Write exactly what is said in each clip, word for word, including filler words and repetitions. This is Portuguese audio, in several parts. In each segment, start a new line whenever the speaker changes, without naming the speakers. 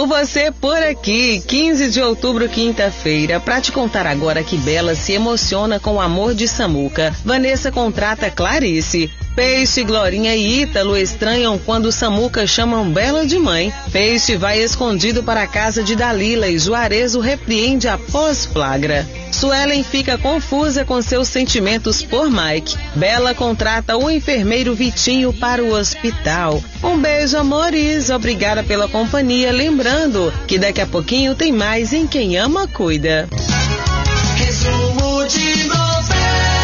por você por aqui. quinze de outubro, quinta-feira. Pra te contar agora que Bela se emociona com o amor de Samuca, Vanessa contrata Clarice. Peixe, Glorinha e Ítalo estranham quando Samuca chamam Bela de mãe. Peixe vai escondido para a casa de Dalila e Juarez o repreende após flagra. Suelen fica confusa com seus sentimentos por Mike. Bela contrata o enfermeiro Vitinho para o hospital. Um beijo, amores. Obrigada pela companhia. Lembrando que daqui a pouquinho tem mais em Quem Ama Cuida.
Resumo de novelas.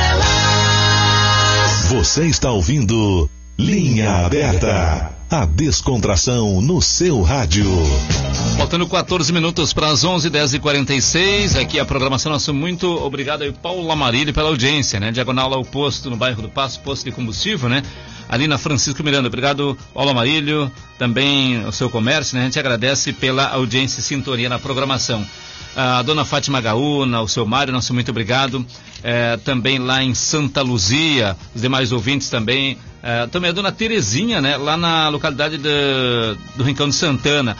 Você está ouvindo Linha Aberta. A descontração no seu rádio.
Faltando quatorze minutos para as onze, dez e quarenta e seis. Aqui a programação nossa. Muito obrigado aí, Paulo Amarilho, pela audiência, né? Diagonal ao posto, no bairro do Passo, posto de combustível, né? Ali na Francisco Miranda. Obrigado, Paulo Amarilho. Também o seu comércio, né? A gente agradece pela audiência e sintonia na programação. A dona Fátima Gaúna, o seu Mário, nosso muito obrigado. É, também lá em Santa Luzia, os demais ouvintes também. É, também a dona Terezinha, né? Lá na localidade do, do Rincão de Santana.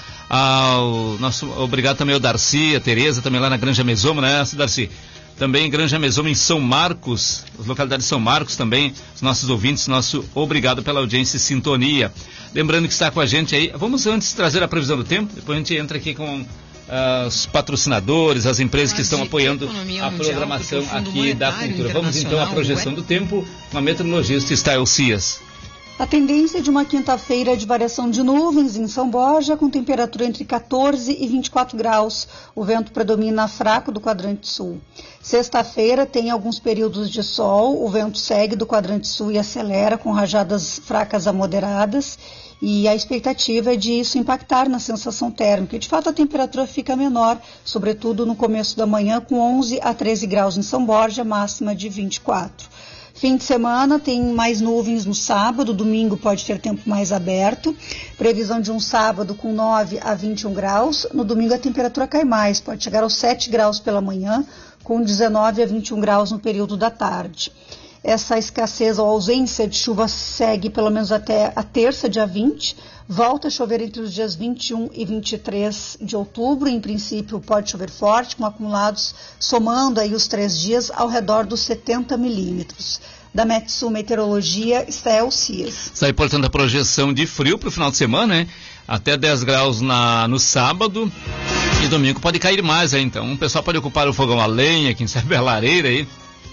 Ao nosso, obrigado também ao Darcy, a Tereza, também lá na Granja Mesoma, né, Darcy? Também Granja Mesoma em São Marcos, as localidades de São Marcos também, os nossos ouvintes, nosso obrigado pela audiência e sintonia. Lembrando que está com a gente aí, vamos antes trazer a previsão do tempo, depois a gente entra aqui com uh, os patrocinadores, as empresas que estão apoiando a programação aqui da cultura. Vamos então à projeção do tempo com a meteorologista Stael Cias.
A tendência é de uma quinta-feira de variação de nuvens em São Borja, com temperatura entre quatorze e vinte e quatro graus. O vento predomina fraco do quadrante sul. Sexta-feira tem alguns períodos de sol, o vento segue do quadrante sul e acelera com rajadas fracas a moderadas. E a expectativa é de isso impactar na sensação térmica. De fato, a temperatura fica menor, sobretudo no começo da manhã, com onze a treze graus em São Borja, máxima de vinte e quatro. Fim de semana tem mais nuvens no sábado, domingo pode ter tempo mais aberto. Previsão de um sábado com nove a vinte e um graus. No domingo a temperatura cai mais, pode chegar aos sete graus pela manhã, com dezenove a vinte e um graus no período da tarde. Essa escassez ou ausência de chuva segue pelo menos até a terça, dia vinte. Volta a chover entre os dias vinte e um e vinte e três de outubro. Em princípio, pode chover forte, com acumulados somando aí os três dias ao redor dos setenta milímetros. Da Metsul Meteorologia, Stael Cias.
Isso aí, portanto, a projeção de frio para o final de semana, né? Até dez graus na, no sábado. E domingo pode cair mais, aí, então. O pessoal pode ocupar o fogão a lenha, quem sabe a lareira aí.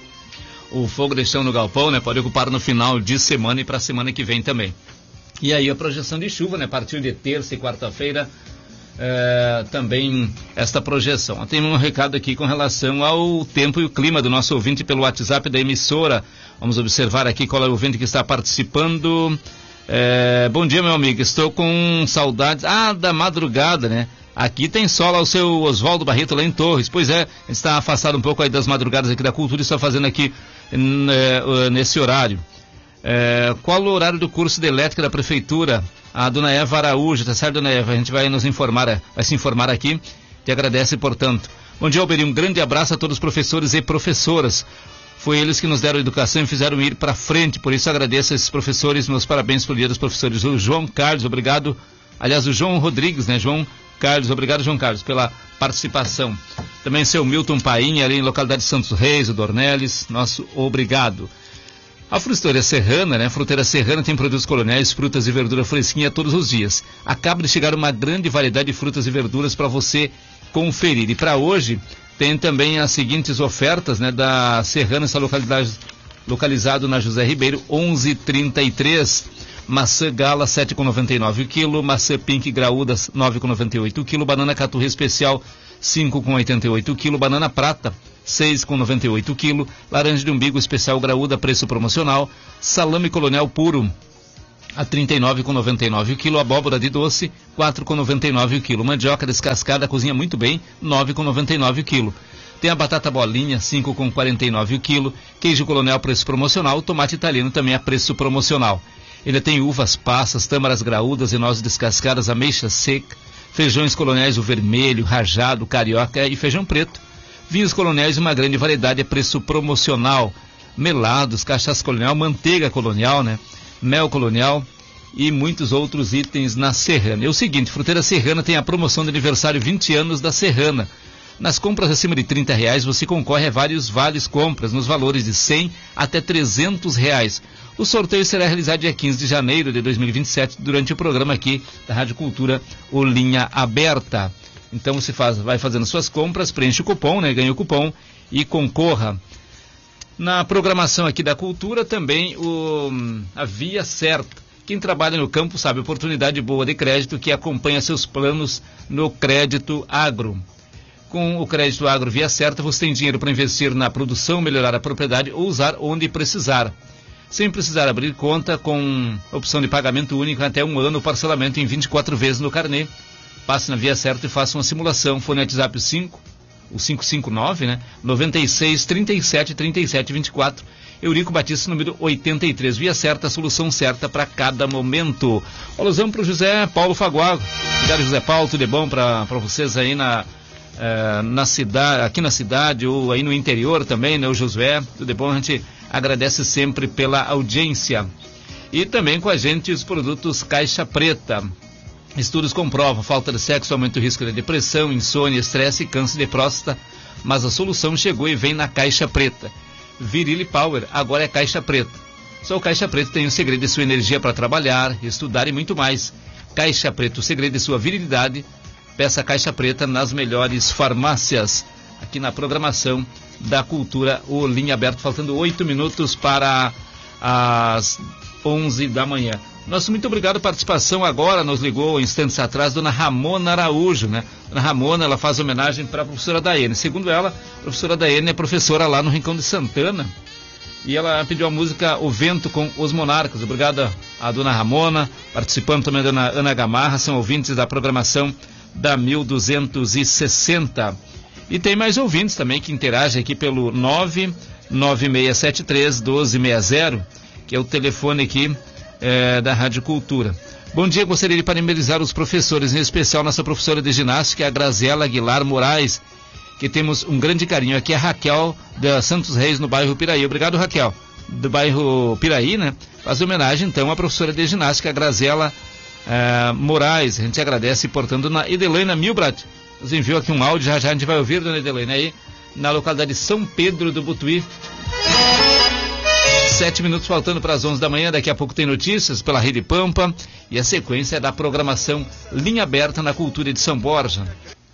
O fogo de chão no galpão, né? Pode ocupar no final de semana e para a semana que vem também. E aí a projeção de chuva, né? A partir de terça e quarta-feira, é, também esta projeção. Tem um recado aqui com relação ao tempo e o clima do nosso ouvinte pelo WhatsApp da emissora. Vamos observar aqui qual é o ouvinte que está participando. É, bom dia, meu amigo. Estou com saudades. Ah, da madrugada, né? Aqui tem sol ao seu Oswaldo Barreto lá em Torres. Pois é, está afastado um pouco aí das madrugadas aqui da cultura e está fazendo aqui é, nesse horário. É, qual o horário do curso de elétrica da prefeitura? A dona Eva Araújo, tá certo, dona Eva? A gente vai nos informar, vai se informar aqui. Te agradece, portanto. Bom dia, Alberi. Um grande abraço a todos os professores e professoras. Foi eles que nos deram educação e fizeram ir para frente. Por isso agradeço a esses professores. Meus parabéns pelo dia dos professores. O João Carlos, obrigado. Aliás, o João Rodrigues, né? João Carlos, obrigado, João Carlos, pela participação. Também seu Milton Painha, ali em localidade de Santos Reis, o Dornelles, nosso obrigado. A Fruteira Serrana, né? Fruteira Serrana tem produtos coloniais, frutas e verdura fresquinha todos os dias. Acaba de chegar uma grande variedade de frutas e verduras para você conferir. E para hoje tem também as seguintes ofertas, né? Da Serrana, essa localidade localizado na José Ribeiro, onze e trinta e três. Maçã Gala sete reais e noventa e nove centavos o quilo, maçã Pink Graúdas nove reais e noventa e oito centavos o quilo, banana Caturra Especial cinco reais e oitenta e oito centavos o quilo, banana Prata seis reais e noventa e oito centavos o quilo, laranja de umbigo especial graúda, preço promocional, salame colonial puro a trinta e nove reais e noventa e nove centavos o quilo, abóbora de doce quatro reais e noventa e nove centavos o quilo, mandioca descascada, cozinha muito bem, nove reais e noventa e nove centavos o quilo. Tem a batata bolinha, cinco reais e quarenta e nove centavos o quilo, queijo colonial, preço promocional, tomate italiano também a preço promocional. Ele tem uvas passas, tâmaras graúdas e nozes descascadas, ameixa seca, feijões coloniais, o vermelho, rajado, carioca e feijão preto. Vinhos coloniais, uma grande variedade, a preço promocional. Melados, cachaça colonial, manteiga colonial, né? Mel colonial e muitos outros itens na Serrana. É o seguinte, Fruteira Serrana tem a promoção de aniversário vinte anos da Serrana. Nas compras acima de trinta reais, você concorre a vários vales compras, nos valores de cem até trezentos reais. O sorteio será realizado dia quinze de janeiro de dois mil e vinte e sete, durante o programa aqui da Rádio Cultura, o Linha Aberta. Então você faz, vai fazendo suas compras, preenche o cupom, né, ganha o cupom e concorra. Na programação aqui da Cultura também o, a Via Certa. Quem trabalha no campo sabe a oportunidade boa de crédito que acompanha seus planos no Crédito Agro. Com o Crédito Agro Via Certa, você tem dinheiro para investir na produção, melhorar a propriedade ou usar onde precisar. Sem precisar abrir conta, com opção de pagamento único até um ano, parcelamento em vinte e quatro vezes no carnê. Passe na Via Certa e faça uma simulação. Fone WhatsApp cinco, o cinco cinco nove, né? noventa e seis, trinta e sete, trinta e sete, vinte e quatro. Eurico Batista, número oitenta e três. Via Certa, a solução certa para cada momento. Alusão para o José Paulo Faguago. Obrigado, José Paulo, tudo de bom para vocês aí na... Uh, na cidade, aqui na cidade ou aí no interior também, né, o Josué, tudo bom? A gente agradece sempre pela audiência. E também com a gente os produtos Caixa Preta. Estudos comprovam falta de sexo aumenta o risco de depressão, insônia, estresse e câncer de próstata, mas a solução chegou e vem na Caixa Preta. Virile Power, agora é Caixa Preta. Só o Caixa Preta tem o segredo de sua energia para trabalhar, estudar e muito mais. Caixa Preta, o segredo de sua virilidade. Peça Caixa Preta nas melhores farmácias, aqui na programação da Cultura, o Linha Aberta, faltando oito minutos para as onze da manhã. Nosso muito obrigado pela participação agora, nos ligou instantes atrás, dona Ramona Araújo, né? Dona Ramona, ela faz homenagem para a professora Daiane. Segundo ela, a professora Daiane é professora lá no Rincão de Santana, e ela pediu a música O Vento com os Monarcas. Obrigado a dona Ramona, participando também a dona Ana Gamarra, são ouvintes da programação da mil duzentos e sessenta. E tem mais ouvintes também que interagem aqui pelo nove nove seis sete três, um dois seis zero, que é o telefone aqui é, da Rádio Cultura. Bom dia, gostaria de parabenizar os professores, em especial nossa professora de ginástica, a Graziela Aguilar Moraes, que temos um grande carinho. Aqui é a Raquel da Santos Reis, no bairro Piraí. Obrigado, Raquel, do bairro Piraí, né? Faz homenagem então à professora de ginástica, a Graziela Uh, Moraes. A gente agradece, portanto, na Edelaina Milbrat, nos enviou aqui um áudio, já já a gente vai ouvir, dona Edelaina, aí na localidade de São Pedro do Butuí. Sete minutos faltando para as onze da manhã, daqui a pouco tem notícias pela Rede Pampa e a sequência da programação Linha Aberta na Cultura de São Borja.